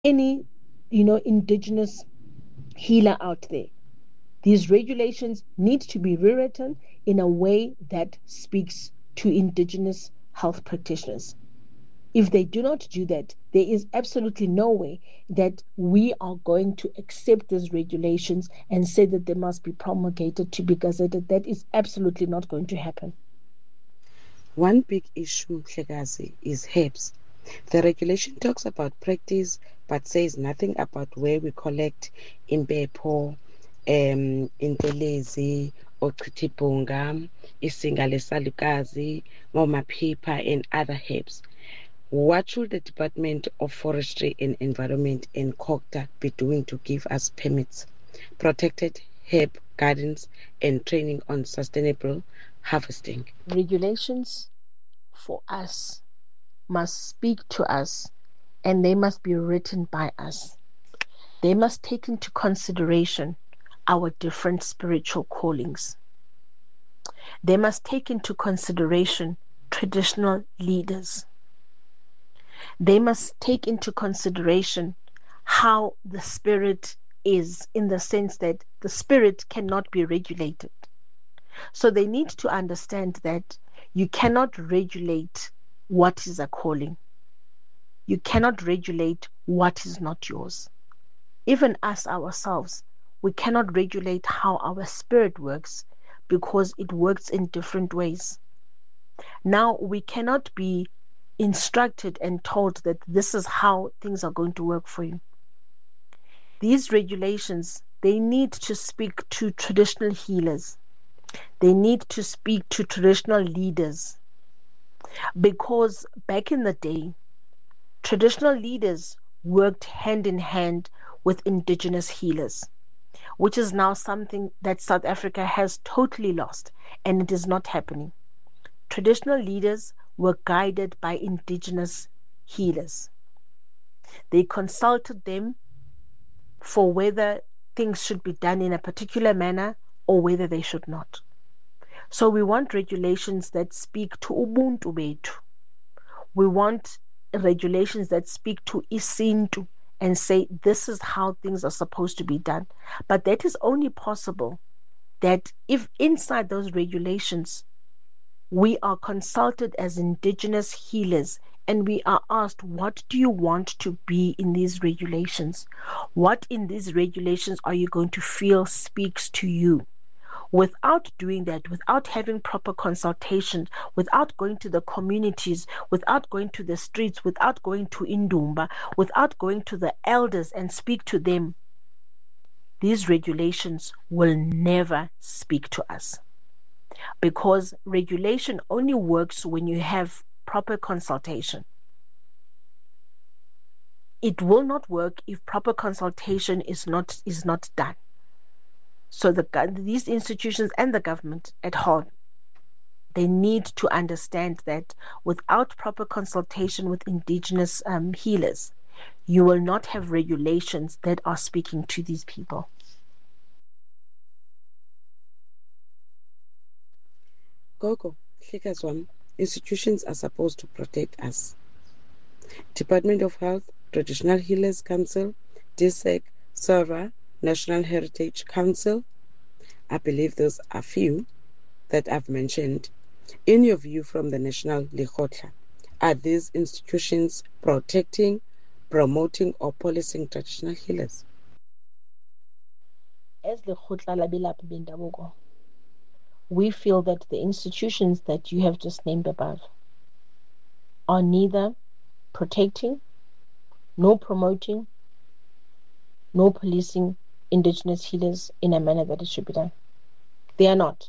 any, indigenous healer out there. These regulations need to be rewritten in a way that speaks to indigenous health practitioners. If they do not do that, there is absolutely no way that we are going to accept these regulations and say that they must be promulgated to be gazetted. That is absolutely not going to happen. One big issue, Shagazi, is herbs. The regulation talks about practice but says nothing about where we collect imbepo, intelezi, oqhitibunga, isingalesalukazi, momapipa, and other herbs. What should the Department of Forestry and Environment and COGTA be doing to give us permits, protected herb gardens, and training on sustainable harvesting? Regulations for us must speak to us, and they must be written by us. They must take into consideration our different spiritual callings. They must take into consideration traditional leaders. They must take into consideration how the spirit is, in the sense that the spirit cannot be regulated. So they need to understand that you cannot regulate what is a calling. You cannot regulate what is not yours. Even us ourselves, we cannot regulate how our spirit works because it works in different ways. Now, we cannot be instructed and told that this is how things are going to work for you. These regulations, they need to speak to traditional healers. They need to speak to traditional leaders, because back in the day, traditional leaders worked hand in hand with indigenous healers, which is now something that South Africa has totally lost, and it is not happening. Traditional leaders were guided by indigenous healers. They consulted them for whether things should be done in a particular manner or whether they should not. So we want regulations that speak to ubuntu bethu. We want regulations that speak to isintu and say this is how things are supposed to be done. But that is only possible that if inside those regulations we are consulted as indigenous healers and we are asked, what do you want to be in these regulations? What in these regulations are you going to feel speaks to you? Without doing that, without having proper consultation, without going to the communities, without going to the streets, without going to Indumba, without going to the elders and speak to them, these regulations will never speak to us. Because regulation only works when you have proper consultation. It will not work if proper consultation is not done. So these institutions and the government at home, they need to understand that without proper consultation with indigenous healers, you will not have regulations that are speaking to these people. Gogo, Shikazwam, institutions are supposed to protect us. Department of Health, Traditional Healers Council, DSEC, SORA, National Heritage Council. I believe those are few that I've mentioned. In your view from the National Lekgotla, are these institutions protecting, promoting, or policing traditional healers? As Lekgotla la Belapa Bendabuko, we feel that the institutions that you have just named above are neither protecting, nor promoting, nor policing indigenous healers in a manner that it should be done. They are not.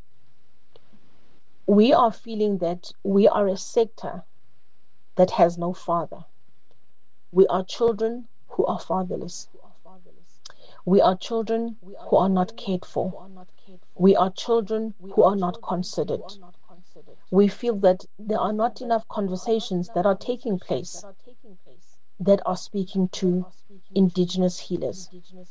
We are feeling that we are a sector that has no father. We are children who are fatherless. We are children who are not cared for. We are children who are not considered. We feel that there are not enough conversations that are taking place that are speaking to indigenous healers.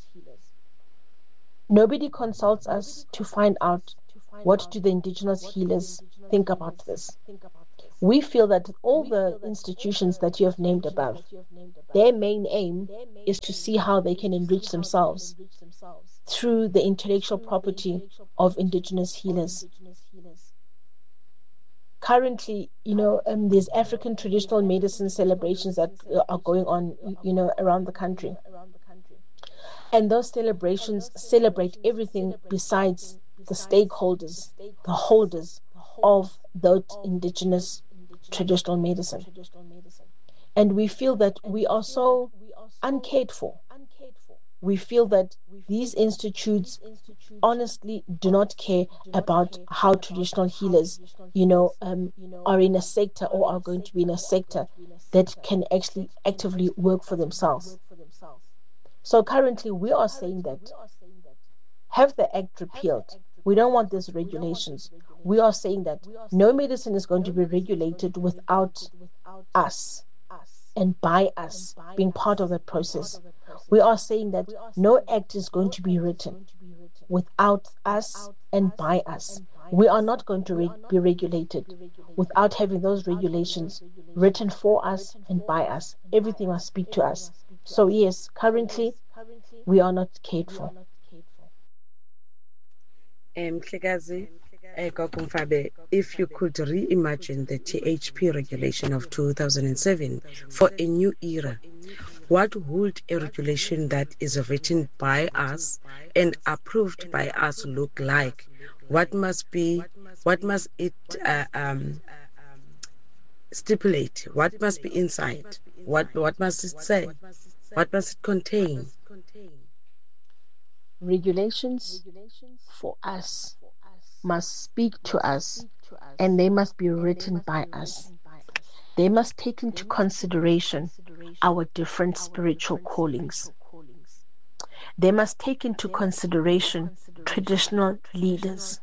Nobody consults us to find out what do the indigenous healers think about this. We feel that all the institutions that you have named above, their main aim is to see how they can enrich themselves through the intellectual property of indigenous healers. Currently, there's African traditional medicine celebrations that are going on, around the country. And those celebrations celebrate everything besides the stakeholders, the holders of that indigenous traditional medicine. And we feel that we are so uncared for. We feel that these institutes honestly do not care about how traditional healers, are in a sector or are going to be in a sector that can actually actively work for themselves. So currently we are saying that have the act repealed. We don't want these regulations. We are saying that no medicine is going to be regulated without us and by us being part of that process. We are saying that no act is going to be written without us and by us. We are not going to be regulated without having those regulations written for us and by us. Everything must speak to us. So yes, currently we are not cared for. Mhlekazi, Gokumfabe, if you could reimagine the THP regulation of 2007 for a new era, what would a regulation that is written by us and approved by us look like? What must it stipulate? What must be inside? What must it say? What must it contain? Regulations for us must speak to us, and they must be written by us. They must take into consideration our different spiritual callings. They must take into consideration traditional leaders.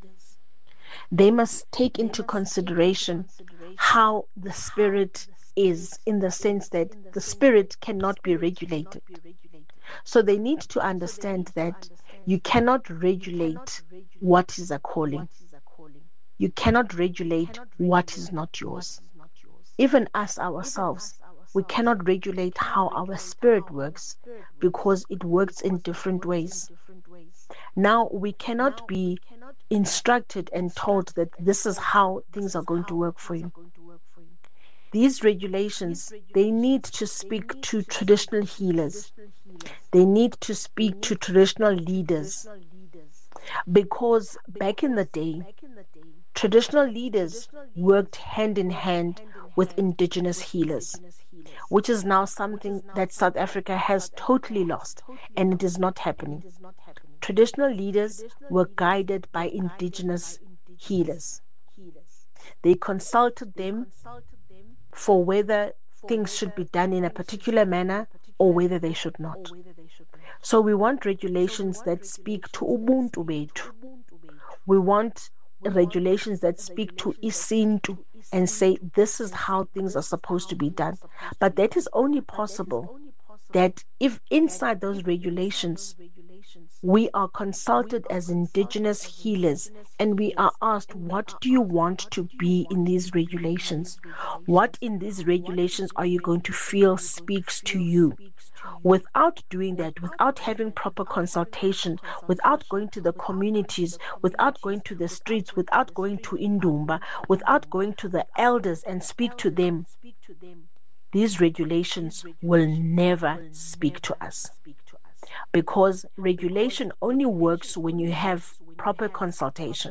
They must take into consideration how the spirit is, in the sense that the spirit cannot be regulated. So they need to understand that you cannot regulate what is a calling. You cannot regulate what is not yours. Even us ourselves, we cannot regulate how our spirit works because it works in different ways. Now, we cannot be instructed and told that this is how things are going to work for you. These regulations, they need to speak to traditional healers. They need to speak to traditional leaders. Because back in the day, traditional leaders worked hand in hand with indigenous healers, which is now something that South Africa has totally lost, and it is not happening. Traditional leaders were guided by indigenous healers. They consulted them for whether things should be done in a particular manner or whether they should not. So we want regulations that speak to Ubuntu bethu. We want regulations that speak to Isintu and say this is how things are supposed to be done. But that is only possible that if inside those regulations we are consulted as indigenous healers and we are asked, what do you want to be in these regulations? What in these regulations are you going to feel speaks to you? Without doing that, without having proper consultation, without going to the communities, without going to the streets, without going to Indumba, without going to the elders and speak to them, these regulations will never speak to us. Because regulation only works when you have proper consultation.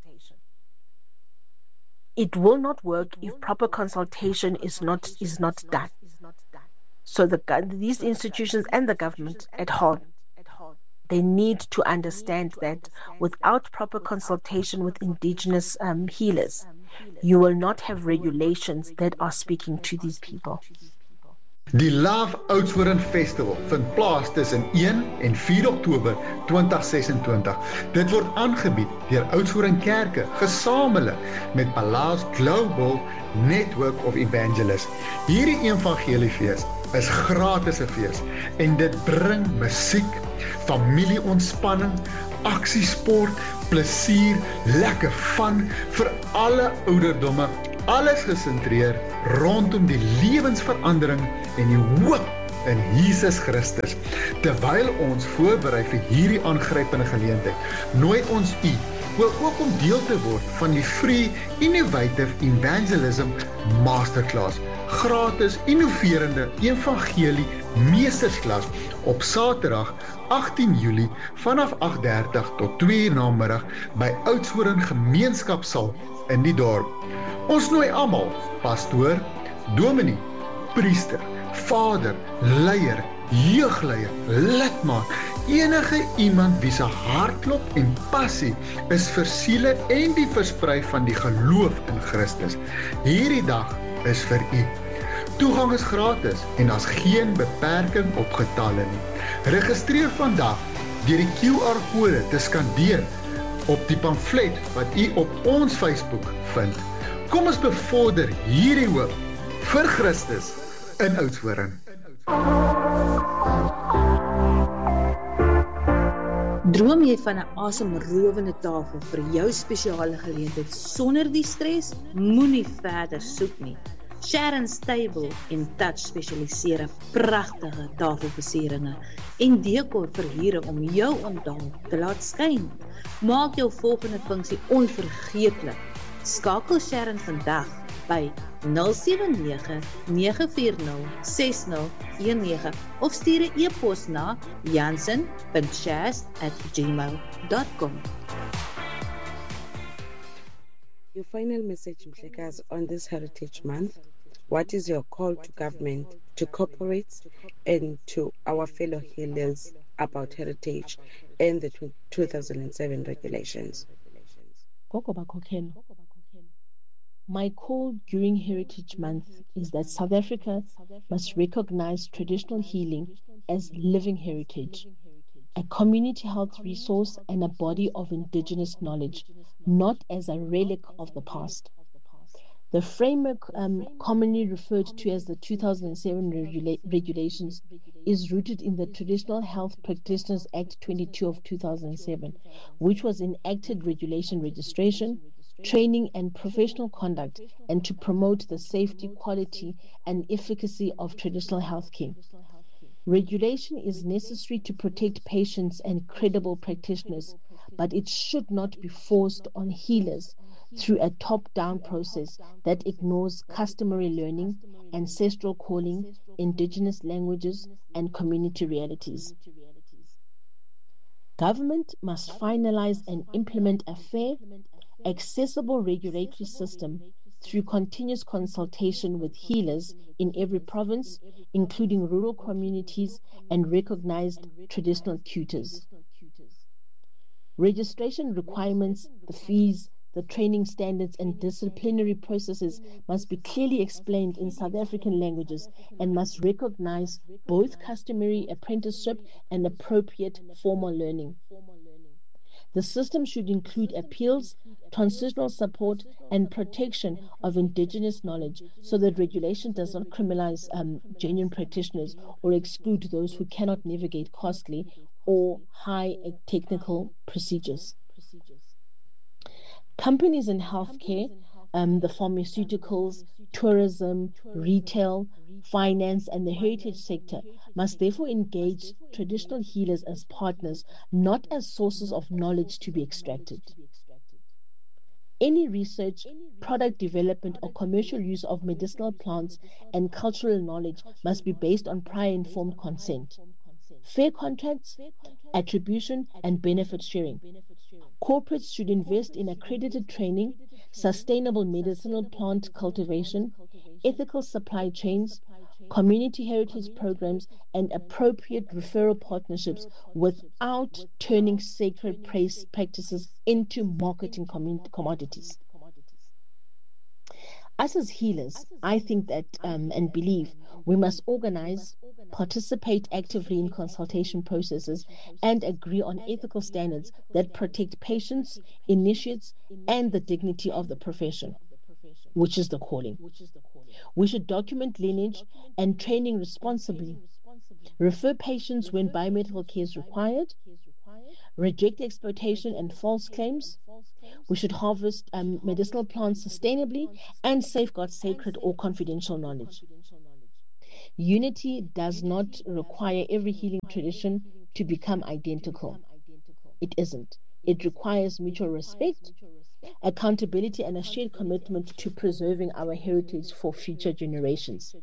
It will not work if proper consultation is not done. So these institutions and the government at home, they need to understand that without proper consultation with indigenous healers, you will not have regulations that are speaking to these people. Die Love Oudtshoorn Festival vind plaas tussen 1 en 4 Oktober 2026. Dit word aangebied deur Oudtshoorn Kerke gesamentlik met Palace Global Network of Evangelists. Hierdie evangeliefees is gratis 'n fees en dit bring musiek, familieontspanning, aksiesport, plesier, lekker van vir alle ouderdomme Alles gesentreer rondom die lewensverandering en die hoop in Jesus Christus. Terwyl ons voorberei vir hierdie aangrypende geleentheid, nooi ons u ook om deel te word van die Free Innovative Evangelism Masterclass, gratis innoverende evangelie meestersklas op Saterdag 18 Julie vanaf 8:30 tot 2:00 namiddag by Oudtshoorn Gemeenskapsaal in die dorp. Ons nooi almal, pastoor, dominee, priester, vader, leier, jeugleier, lidmaat, enige iemand wie se hartklop en passie is vir siele en die versprei van die geloof in Christus. Hierdie dag is vir u. Toegang is gratis en daar's geen beperking op getalle nie. Registreer vandag deur die QR-kode te skandeer op die pamflet wat u op ons Facebook vind. Kom ons bevorder hierdie hoop vir Christus in Oudtshoorn. Droom jy van 'n asemrowende tafel vir jou spesiale geleentheid sonder die stres? Moenie verder soek nie. Sharon's Table en Touch spesialiseer in pragtige tafelversieringe en dekor verhuure om jou onthaal te laat skyn. Maak jou volgende funksie onvergeetlik. Skakel Sharon vandag by 079-940-6019 of stuur 'n e-pos na jansen.shaz@gmail.com. Your final message, Mhlekazi, on this Heritage Month. What is your call to government, to corporates, and to our fellow healers about heritage and the 2007 regulations? My call during Heritage Month is that South Africa must recognize traditional healing as living heritage, a community health resource and a body of indigenous knowledge, not as a relic of the past. The framework, commonly referred to as the 2007 regulations, is rooted in the Traditional Health Practitioners Act 22 of 2007, which was enacted regulation registration, training and professional conduct, and to promote the safety, quality, and efficacy of traditional health care. Regulation is necessary to protect patients and credible practitioners, but it should not be forced on healers through a top-down process that ignores customary learning, ancestral calling, indigenous languages, and community realities. Government must finalize and implement a fair, accessible regulatory system through continuous consultation with healers in every province, including rural communities and recognized traditional tutors. Registration requirements, the fees, the training standards and disciplinary processes must be clearly explained in South African languages and must recognize both customary apprenticeship and appropriate formal learning. The system should include appeals, transitional support, and protection of indigenous knowledge so that regulation does not criminalize genuine practitioners or exclude those who cannot navigate costly or high technical procedures. Companies in healthcare, the pharmaceuticals, tourism, retail, finance, and the heritage sector must therefore engage traditional healers as partners, not as sources of knowledge to be extracted. Any research, product development, or commercial use of medicinal plants and cultural knowledge must be based on prior informed consent, fair contracts, attribution, and benefit sharing. Corporates should invest in accredited training, sustainable medicinal plant cultivation, ethical supply chains, community heritage programs, and appropriate referral partnerships without turning sacred practices into marketing commodities. Us as healers, I think that and believe we must organize, participate actively in consultation processes, and agree on ethical standards that protect patients, initiates, and the dignity of the profession, which is the calling. We should document lineage and training responsibly, refer patients when biomedical care is required, reject exploitation and false claims, We should harvest medicinal plants sustainably and safeguard sacred or confidential knowledge. Unity does not require every healing tradition to become identical. It isn't. It requires mutual respect, accountability, and a shared commitment to preserving our heritage for future generations.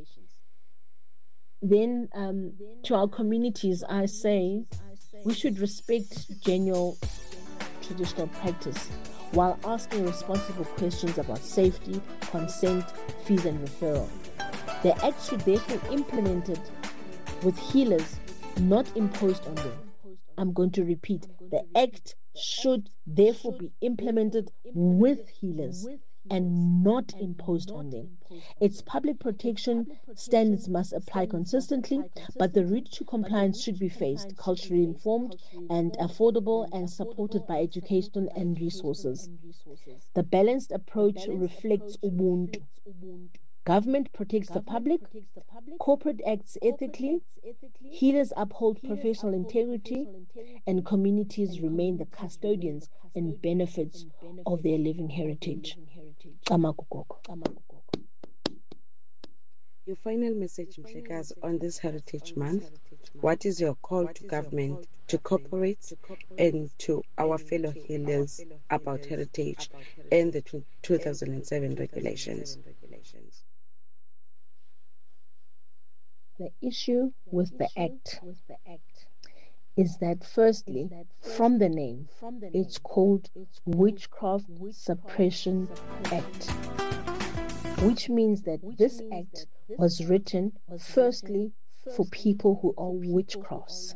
Then, to our communities, I say we should respect genuine traditional practice while asking responsible questions about safety, consent, fees, and referral. The Act should therefore be implemented with healers, not imposed on them. I'm going to repeat. The Act should therefore be implemented with healers and not imposed on them. Its public protection standards must apply consistently, but the route to compliance should be phased, culturally informed, and affordable, and supported by education and resources. The balanced approach reflects Ubuntu. Government protects the public, corporate acts ethically, healers uphold professional integrity, and communities remain the custodians and benefits of their living heritage. Your final message, Mhlekazi, on this Heritage Month. What is your call to government, to corporates, and to our fellow healers about heritage and the 2007 regulations? The issue with the Act is that, firstly, from the name, it's called Witchcraft Suppression Act, which means that this Act was written, firstly, for people who are witchcrafts.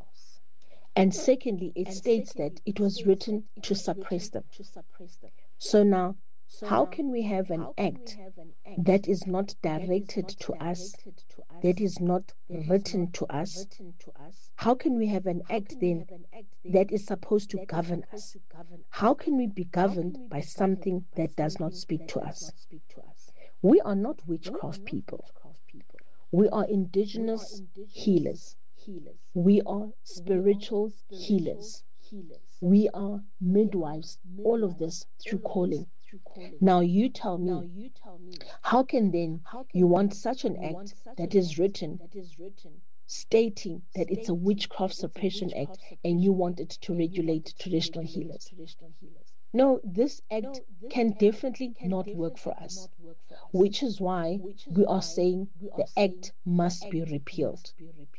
And secondly, it states that it was written to suppress them. So now, how can we have an Act that is not directed to us, that is not written to us? How can we have an Act then that is supposed to govern us? How can we be governed by something that does not speak to us? We are not witchcraft people. We are indigenous healers. We are spiritual healers. We are midwives, all of this through calling. Now you tell me, how can then you want such an Act that is written stating that it's a Witchcraft Suppression Act and you want it to regulate traditional healers? No, this Act can definitely not work for us, which is why we are saying the Act must be repealed.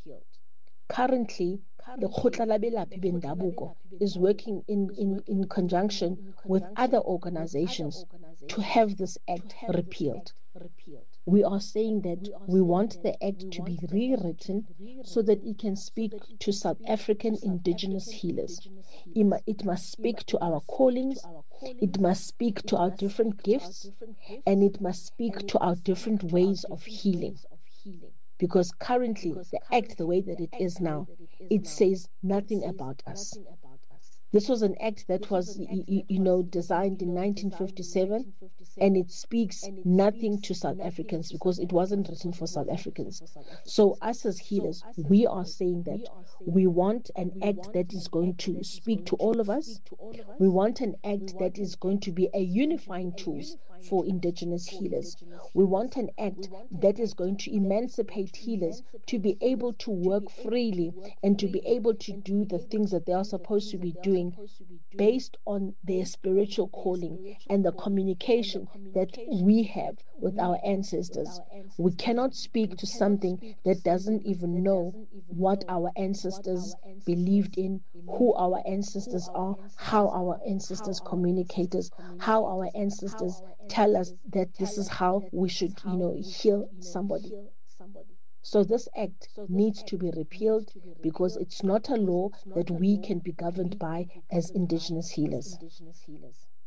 Currently, the Khotla la Belaphi Bendabuko is working in conjunction with other organizations to have this Act repealed. We are saying that we want the Act to be rewritten so that it can speak to South African indigenous healers. It must speak to our callings, it must speak to our different gifts, and it must speak to our different ways of healing. Because currently, the Act, the way that it is now, it says nothing about us. This was an Act that was, designed in 1957, and it speaks nothing to South Africans because it wasn't written for South Africans. So us as healers, we are saying that we want an Act that is going to speak to all of us. We want an Act that is going to be a unifying tool for indigenous healers. We want an Act that is going to emancipate healers to be able to work freely and to be able to do the things that they are supposed to be doing based on their spiritual calling and the communication that we have with our ancestors. We cannot speak to something that doesn't even know what our ancestors believed in, who our ancestors are, how our ancestors communicate us, how our ancestors tell us that this is how we should, heal somebody. So this Act needs to be repealed because it's not a law that we can be governed by as indigenous healers.